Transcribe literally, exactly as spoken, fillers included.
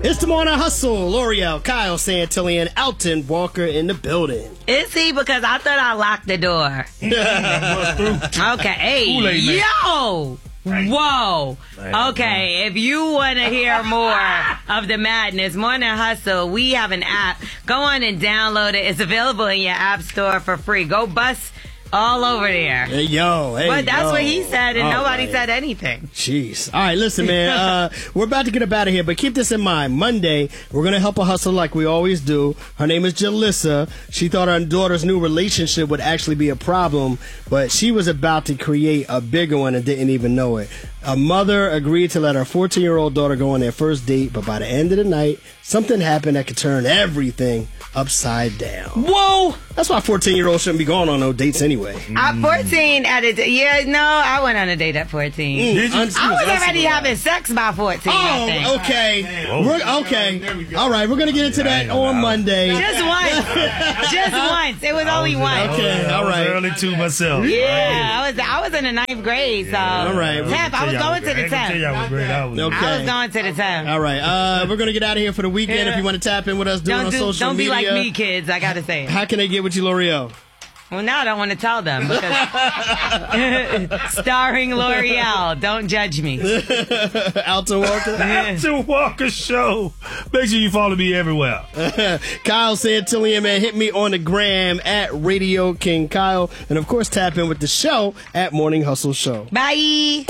It's the Morning Hustle. L'Oreal, Kyle Santillan, Alton Walker in the building. Is he? Because I thought I locked the door. Okay. Hey, yo! Whoa. Okay, if you want to hear more of the madness, Morning Hustle, we have an app. Go on and download it. It's available in your app store for free. Go bust all over there. Hey, yo. Hey, But that's yo. what he said, and all nobody right. said anything. Jeez. All right, listen, man. Uh, we're about to get up out of here, but keep this in mind. Monday, we're going to help her hustle like we always do. Her name is Jalissa. She thought her daughter's new relationship would actually be a problem, but she was about to create a bigger one and didn't even know it. A mother agreed to let her fourteen-year-old daughter go on their first date, but by the end of the night, something happened that could turn everything upside down. Whoa! That's why fourteen-year-olds shouldn't be going on no dates anyway. At fourteen, at a d- yeah, no, I went on a date at fourteen. Mm, I was already having sex by fourteen. I think. Oh, okay. We're, okay. All right, we're going to get into that on Monday. Just once. Just once. It was only once. Okay, all right. I was early too myself. Yeah, I was I was in the ninth grade, so. All right. tenth, I was going to the tenth. I was Okay. I was going to the tenth. All right. Uh, we're going to get out of here for the weekend. If you want to tap in with us, do it Don't on do, social don't be media. like me, kids. I gotta say it. How can they get with you, L'Oreal? Well, now I don't want to tell them. Because starring L'Oreal. Don't judge me. Alton Walker. Alton Walker Show. Make sure you follow me everywhere. Kyle Santillan, man. Hit me on the gram at Radio King Kyle. And, of course, tap in with the show at Morning Hustle Show. Bye.